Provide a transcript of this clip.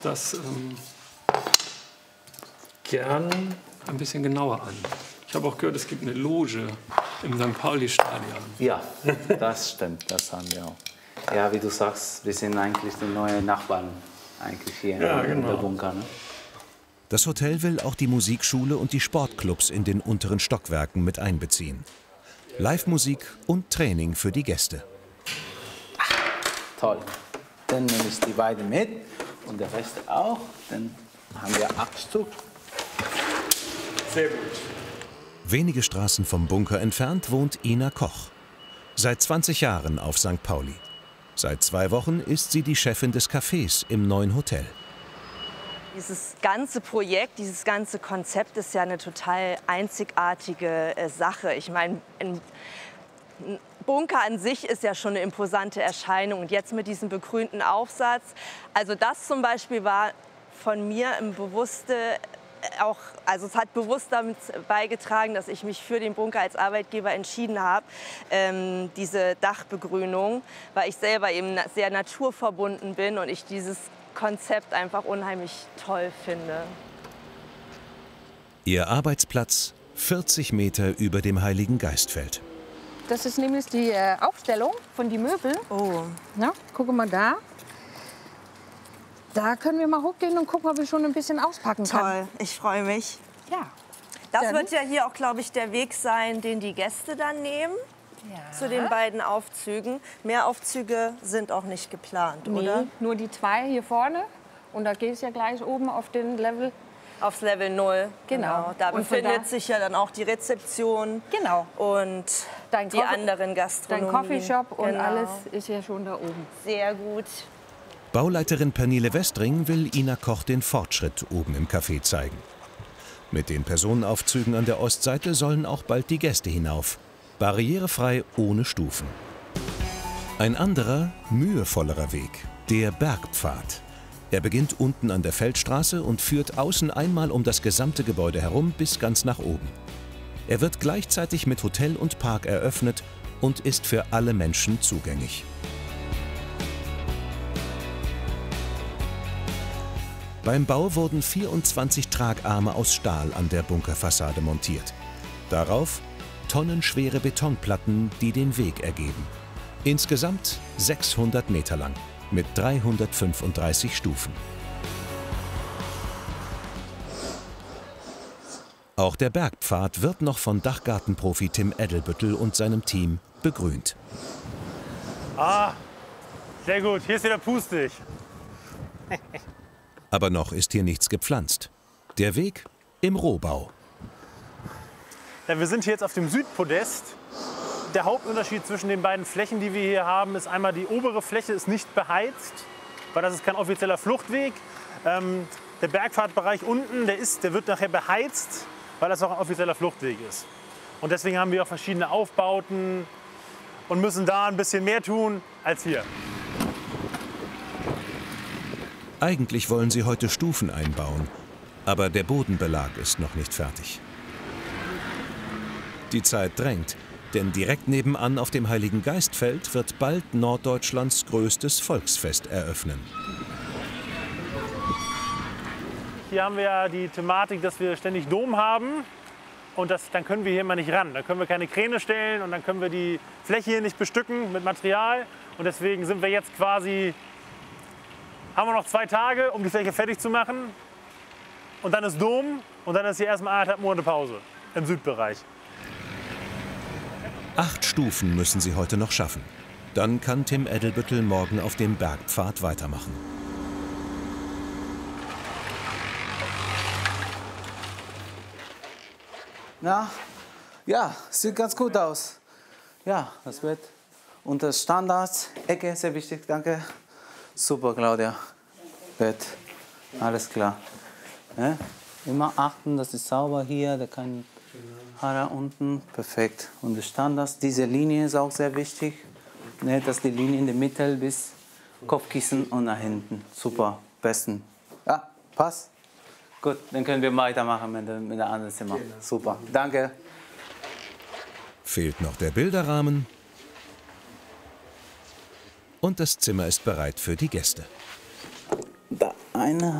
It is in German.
das gern ein bisschen genauer an. Ich habe auch gehört, es gibt eine Loge im St. Pauli-Stadion. Ja, das stimmt, das haben wir auch. Ja, wie du sagst, wir sind eigentlich die neuen Nachbarn eigentlich hier in der Bunker. Ne? Das Hotel will auch die Musikschule und die Sportclubs in den unteren Stockwerken mit einbeziehen. Live-Musik und Training für die Gäste. Toll. Dann nehme ich die beiden mit und der Rest auch. Dann haben wir 8 Stück. Sehr gut. Wenige Straßen vom Bunker entfernt wohnt Ina Koch. Seit 20 Jahren auf St. Pauli. Seit 2 Wochen ist sie die Chefin des Cafés im neuen Hotel. Dieses ganze Projekt, dieses ganze Konzept ist ja eine total einzigartige Sache. Ich meine, ein Bunker an sich ist ja schon eine imposante Erscheinung. Und jetzt mit diesem begrünten Aufsatz, also das zum Beispiel war von mir im Bewusste auch, also es hat bewusst damit beigetragen, dass ich mich für den Bunker als Arbeitgeber entschieden habe, diese Dachbegrünung, weil ich selber eben sehr naturverbunden bin und ich dieses Konzept einfach unheimlich toll finde. Ihr Arbeitsplatz 40 Meter über dem Heiligen Geistfeld. Das ist nämlich die Aufstellung von den Möbeln. Oh. Na, guck mal da. Da können wir mal hochgehen und gucken, ob ich schon ein bisschen auspacken kann. Toll, ich freue mich. Ja. Das Dann wird ja hier auch, glaube ich, der Weg sein, den die Gäste dann nehmen. Ja. Zu den beiden Aufzügen. Mehr Aufzüge sind auch nicht geplant, oder? Nee, nur die 2 hier vorne. Und da geht es ja gleich oben auf den Level. Aufs Level 0. Genau. Da Und von befindet da- sich ja dann auch die Rezeption. Genau. Und Dein die Coffee- anderen Gastronomien. Dein Coffeeshop und Genau. alles ist ja schon da oben. Sehr gut. Bauleiterin Pernille Westring will Ina Koch den Fortschritt oben im Café zeigen. Mit den Personenaufzügen an der Ostseite sollen auch bald die Gäste hinauf. Barrierefrei, ohne Stufen. Ein anderer, mühevollerer Weg, der Bergpfad. Er beginnt unten an der Feldstraße und führt außen einmal um das gesamte Gebäude herum bis ganz nach oben. Er wird gleichzeitig mit Hotel und Park eröffnet und ist für alle Menschen zugänglich. Beim Bau wurden 24 Tragarme aus Stahl an der Bunkerfassade montiert. Darauf tonnenschwere Betonplatten, die den Weg ergeben. Insgesamt 600 Meter lang, mit 335 Stufen. Auch der Bergpfad wird noch von Dachgartenprofi Tim Edelbüttel und seinem Team begrünt. Ah, sehr gut. Hier ist wieder pustig. Aber noch ist hier nichts gepflanzt. Der Weg im Rohbau. Ja, wir sind hier jetzt auf dem Südpodest. Der Hauptunterschied zwischen den beiden Flächen, die wir hier haben, ist einmal, die obere Fläche ist nicht beheizt, weil das ist kein offizieller Fluchtweg. Der Bergfahrtbereich unten, der wird nachher beheizt, weil das auch ein offizieller Fluchtweg ist. Und deswegen haben wir auch verschiedene Aufbauten und müssen da ein bisschen mehr tun als hier. Eigentlich wollen sie heute Stufen einbauen, aber der Bodenbelag ist noch nicht fertig. Die Zeit drängt, denn direkt nebenan auf dem Heiligen Geistfeld wird bald Norddeutschlands größtes Volksfest eröffnen. Hier haben wir ja die Thematik, dass wir ständig Dom haben und dann können wir hier mal nicht ran. Da können wir keine Kräne stellen und dann können wir die Fläche hier nicht bestücken mit Material. Und deswegen sind wir jetzt haben wir noch 2 Tage, um die Fläche fertig zu machen. Und dann ist Dom und dann ist hier erstmal 1,5 Monate Pause im Südbereich. 8 Stufen müssen sie heute noch schaffen. Dann kann Tim Edelbüttel morgen auf dem Bergpfad weitermachen. Na, ja, sieht ganz gut aus. Ja, das wird unter Standards. Ecke, sehr wichtig, danke. Super, Claudia. Bett, alles klar. Ja, immer achten, das ist sauber hier, da kein Haare unten. Perfekt. Und die Standards, diese Linie ist auch sehr wichtig. Ne, dass die Linie in der Mitte bis Kopfkissen und nach hinten. Super, besten. Ja, passt. Gut, dann können wir weitermachen mit dem anderen Zimmer. Super, danke. Fehlt noch der Bilderrahmen. Und das Zimmer ist bereit für die Gäste. Da eine